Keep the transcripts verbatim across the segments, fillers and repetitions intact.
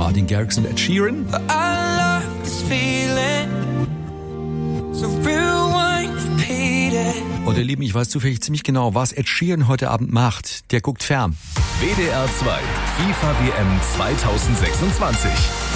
Martin Garrix und Ed Sheeran. I love this feeling. So rewind, repeat it. Und ihr Lieben, ich weiß zufällig ziemlich genau, was Ed Sheeran heute Abend macht. Der guckt fern. W D R zwei FIFA W M zwanzig sechsundzwanzig.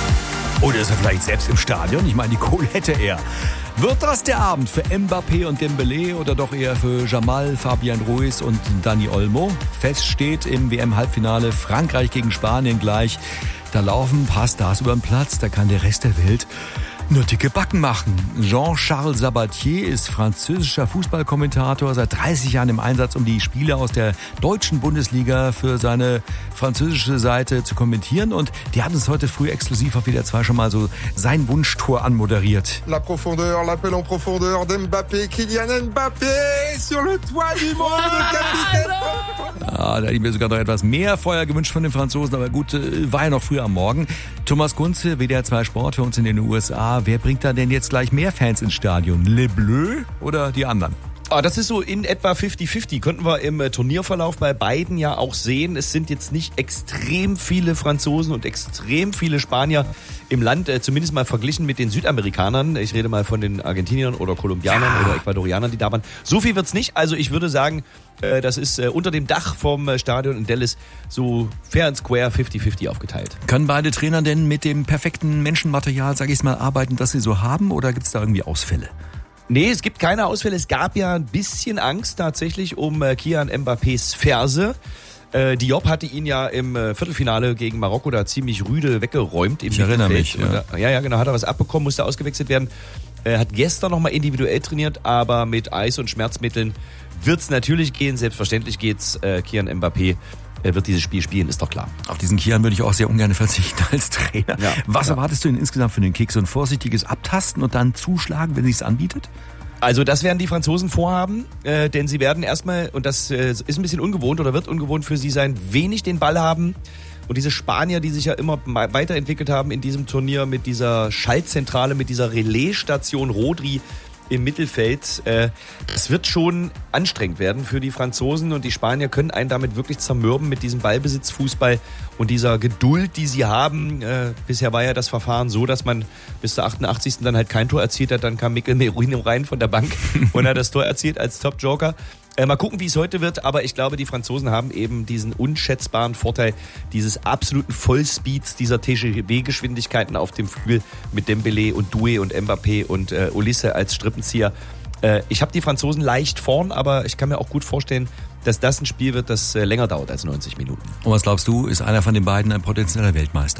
Oder ist er vielleicht selbst im Stadion? Ich meine, die Kohle hätte er. Wird das der Abend für Mbappé und Dembélé oder doch eher für Jamal, Fabian Ruiz und Dani Olmo? Fest steht im W M-Halbfinale Frankreich gegen Spanien gleich. Da laufen ein paar Stars über den Platz, da kann der Rest der Welt nur dicke Backen machen. Jean-Charles Sabatier ist französischer Fußballkommentator, seit dreißig Jahren im Einsatz, um die Spiele aus der deutschen Bundesliga für seine französische Seite zu kommentieren. Und die hat uns heute früh exklusiv auf W D R zwei schon mal so sein Wunschtor anmoderiert. La profondeur, l'appel en profondeur d'Mbappé, Kylian Mbappé sur le toit du monde, Capitaine. Ah, da hätte ich mir sogar noch etwas mehr Feuer gewünscht von den Franzosen, aber gut, war ja noch früh am Morgen. Thomas Kunze, W D R zwei Sport für uns in den U S A. Wer bringt da denn jetzt gleich mehr Fans ins Stadion? Les Bleus oder die anderen? Ah, das ist so in etwa fifty fifty. Konnten wir im äh, Turnierverlauf bei beiden ja auch sehen. Es sind jetzt nicht extrem viele Franzosen und extrem viele Spanier im Land, äh, zumindest mal verglichen mit den Südamerikanern. Ich rede mal von den Argentiniern oder Kolumbianern ja. oder Ecuadorianern, die da waren. So viel wird's nicht. Also ich würde sagen, äh, das ist äh, unter dem Dach vom äh, Stadion in Dallas so fair and square fifty fifty aufgeteilt. Können beide Trainer denn mit dem perfekten Menschenmaterial, sag ich mal, arbeiten, das sie so haben, oder gibt's da irgendwie Ausfälle? Nee, es gibt keine Ausfälle. Es gab ja ein bisschen Angst tatsächlich um äh, Kylian Mbappés Ferse. Äh, Diop hatte ihn ja im äh, Viertelfinale gegen Marokko da ziemlich rüde weggeräumt. Im ich erinnere mich. Ja. Da, ja, ja, genau. Hat er was abbekommen, musste ausgewechselt werden. Äh, hat gestern nochmal individuell trainiert, aber mit Eis- und Schmerzmitteln wird's natürlich gehen. Selbstverständlich geht's. Äh, Kylian Mbappé Er wird dieses Spiel spielen, ist doch klar. Auf diesen Kian würde ich auch sehr ungern verzichten als Trainer. Ja, Was ja. erwartest du denn insgesamt für den Kick? So ein vorsichtiges Abtasten und dann zuschlagen, wenn sich's anbietet? Also das werden die Franzosen vorhaben, äh, denn sie werden erstmal, und das äh, ist ein bisschen ungewohnt oder wird ungewohnt für sie sein, wenig den Ball haben. Und diese Spanier, die sich ja immer weiterentwickelt haben in diesem Turnier mit dieser Schaltzentrale, mit dieser Relaisstation Rodri im Mittelfeld, äh, es wird schon anstrengend werden für die Franzosen, und die Spanier können einen damit wirklich zermürben mit diesem Ballbesitzfußball und dieser Geduld, die sie haben. Äh, bisher war ja das Verfahren so, dass man bis zur achtundachtzigsten dann halt kein Tor erzielt hat, dann kam Mikel Merino rein von der Bank und hat das Tor erzielt als Top-Joker. Äh, mal gucken, wie es heute wird, aber ich glaube, die Franzosen haben eben diesen unschätzbaren Vorteil dieses absoluten Vollspeeds, dieser T G W-Geschwindigkeiten auf dem Flügel mit Dembélé und Doué und Mbappé und äh, Olise als Strippenzieher. Äh, ich habe die Franzosen leicht vorn, aber ich kann mir auch gut vorstellen, dass das ein Spiel wird, das äh, länger dauert als neunzig Minuten. Und was glaubst du, ist einer von den beiden ein potenzieller Weltmeister?